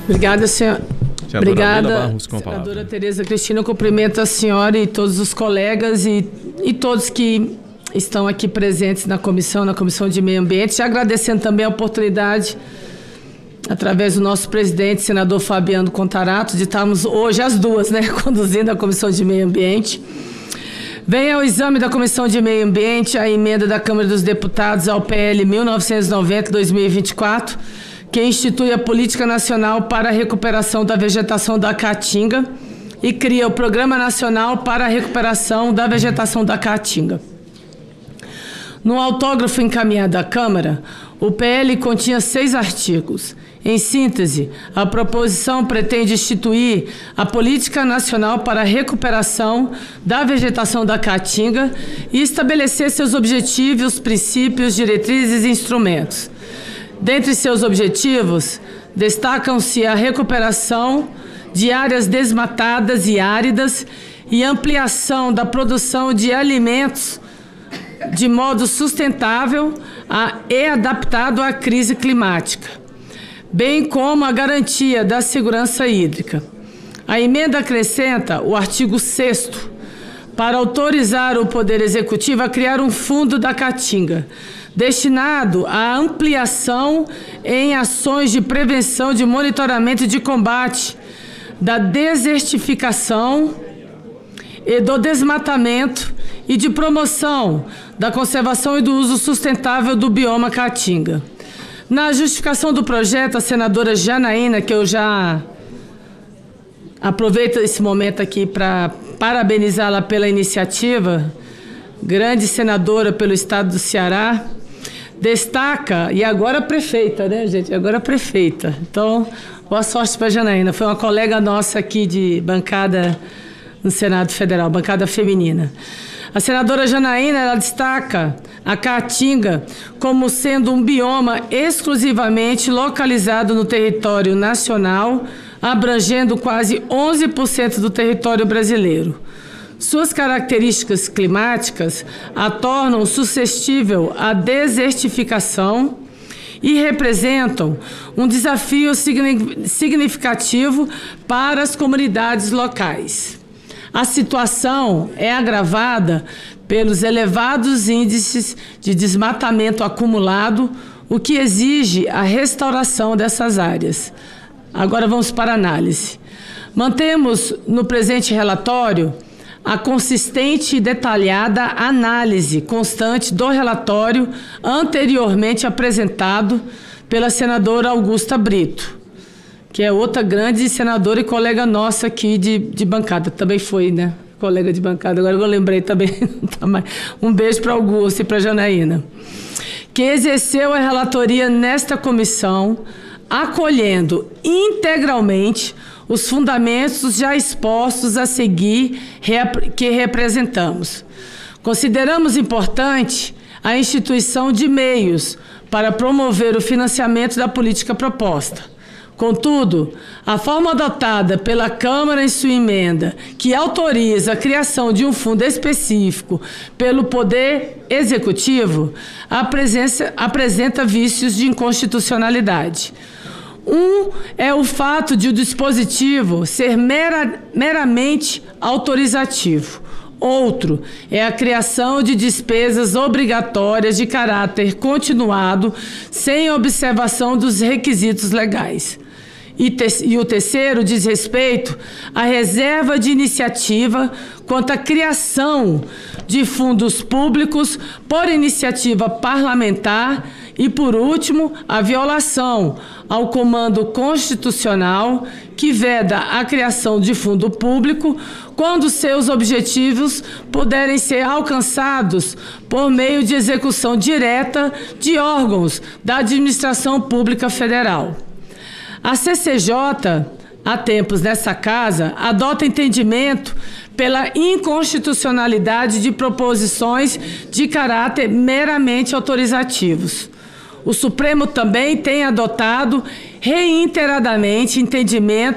Obrigada, senhora. Obrigada, senadora Tereza Cristina. Eu cumprimento a senhora e todos os colegas e todos que estão aqui presentes na Comissão de Meio Ambiente. Agradecendo também a oportunidade, através do nosso presidente, senador Fabiano Contarato, de estarmos hoje, as duas, conduzindo a Comissão de Meio Ambiente. Vem ao exame da Comissão de Meio Ambiente a emenda da Câmara dos Deputados ao PL 1990-2024, que institui a Política Nacional para a Recuperação da Vegetação da Caatinga e cria o Programa Nacional para a Recuperação da Vegetação da Caatinga. No autógrafo encaminhado à Câmara, o PL continha 6 artigos. Em síntese, a proposição pretende instituir a Política Nacional para a Recuperação da Vegetação da Caatinga e estabelecer seus objetivos, princípios, diretrizes e instrumentos. Dentre seus objetivos, destacam-se a recuperação de áreas desmatadas e áridas e ampliação da produção de alimentos de modo sustentável e adaptado à crise climática, bem como a garantia da segurança hídrica. A emenda acrescenta o artigo 6º para autorizar o Poder Executivo a criar um fundo da Caatinga, destinado à ampliação em ações de prevenção, de monitoramento e de combate da desertificação e do desmatamento e de promoção da conservação e do uso sustentável do bioma Caatinga. Na justificação do projeto, a senadora Janaína, que eu já aproveito esse momento aqui para parabenizá-la pela iniciativa, grande senadora pelo estado do Ceará, destaca, e agora prefeita, gente? Agora prefeita. Então, boa sorte para a Janaína. Foi uma colega nossa aqui de bancada no Senado Federal, bancada feminina. A senadora Janaína, ela destaca a Caatinga como sendo um bioma exclusivamente localizado no território nacional, abrangendo quase 11% do território brasileiro. Suas características climáticas a tornam suscetível à desertificação e representam um desafio significativo para as comunidades locais. A situação é agravada pelos elevados índices de desmatamento acumulado, o que exige a restauração dessas áreas. Agora vamos para a análise. Mantemos no presente relatório a consistente e detalhada análise constante do relatório anteriormente apresentado pela senadora Augusta Brito, que é outra grande senadora e colega nossa aqui de bancada. Também foi, colega de bancada, agora eu lembrei também. Um beijo para Augusta e para Janaína, que exerceu a relatoria nesta comissão, acolhendo integralmente os fundamentos já expostos a seguir que representamos. Consideramos importante a instituição de meios para promover o financiamento da política proposta. Contudo, a forma adotada pela Câmara em sua emenda, que autoriza a criação de um fundo específico pelo Poder Executivo, apresenta vícios de inconstitucionalidade. Um é o fato de o dispositivo ser meramente autorizativo. Outro é a criação de despesas obrigatórias de caráter continuado, sem observação dos requisitos legais. E o terceiro diz respeito à reserva de iniciativa quanto à criação de fundos públicos por iniciativa parlamentar e, por último, a violação ao comando constitucional que veda a criação de fundo público quando seus objetivos puderem ser alcançados por meio de execução direta de órgãos da administração pública federal. A CCJ, há tempos nessa casa, adota entendimento pela inconstitucionalidade de proposições de caráter meramente autorizativos. O Supremo também tem adotado reiteradamente entendimento